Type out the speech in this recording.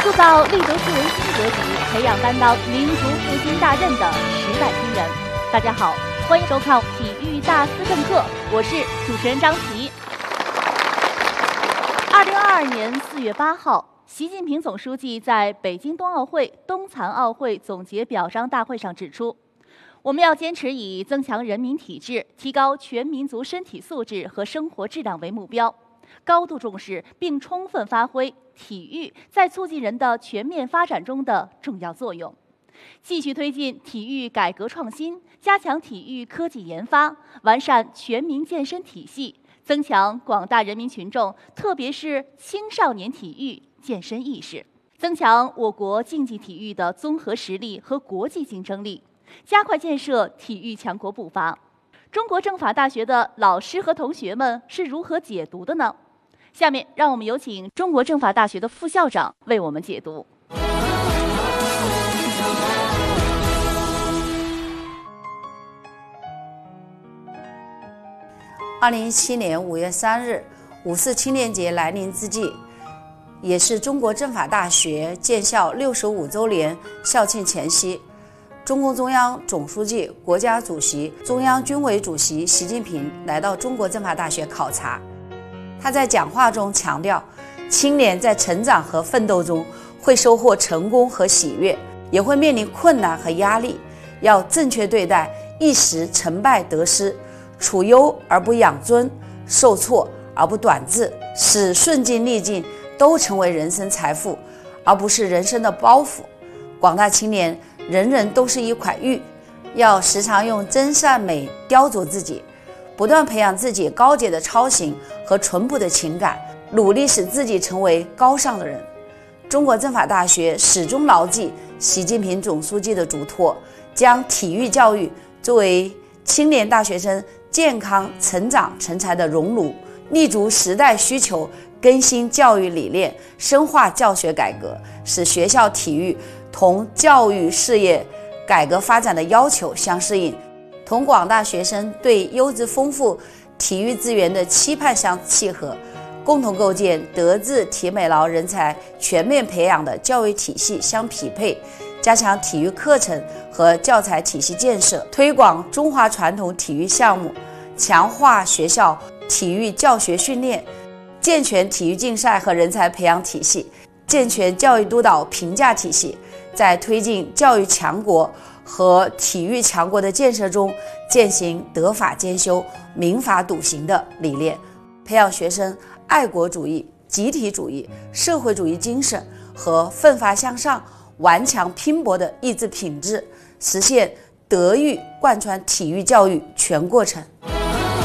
塑造立德树人新格局，培养担当民族复兴大任的时代新人。大家好，欢迎收看体育大思政课，我是主持人张琪。2022年4月8号，习近平总书记在北京冬奥会、冬残奥会总结表彰大会上指出，我们要坚持以增强人民体质、提高全民族身体素质和生活质量为目标，高度重视并充分发挥体育在促进人的全面发展中的重要作用，继续推进体育改革创新，加强体育科技研发，完善全民健身体系，增强广大人民群众，特别是青少年体育健身意识，增强我国竞技体育的综合实力和国际竞争力，加快建设体育强国步伐。中国政法大学的老师和同学们是如何解读的呢？下面让我们有请中国政法大学的副校长为我们解读。 2017年5月3日，5·4青年节来临之际，也是中国政法大学建校65周年校庆前夕，中共中央总书记、国家主席、中央军委主席习近平来到中国政法大学考察。他在讲话中强调，青年在成长和奋斗中会收获成功和喜悦，也会面临困难和压力，要正确对待一时成败得失，处优而不养尊，受挫而不短志，使顺境逆境都成为人生财富，而不是人生的包袱。广大青年人人都是一块玉，要时常用真善美雕琢自己，不断培养自己高洁的操行和淳朴的情感，努力使自己成为高尚的人。中国政法大学始终牢记习近平总书记的嘱托，将体育教育作为青年大学生健康成长成才的熔炉，立足时代需求，更新教育理念，深化教学改革，使学校体育同教育事业改革发展的要求相适应，同广大学生对优质丰富体育资源的期盼相契合，共同构建德智体美劳人才全面培养的教育体系相匹配，加强体育课程和教材体系建设，推广中华传统体育项目，强化学校体育教学训练，健全体育竞赛和人才培养体系，健全教育督导评价体系，在推进教育强国和体育强国的建设中践行德法兼修、民法笃行的理念，培养学生爱国主义、集体主义、社会主义精神和奋发向上、顽强拼搏的意志品质，实现德育贯穿体育教育全过程。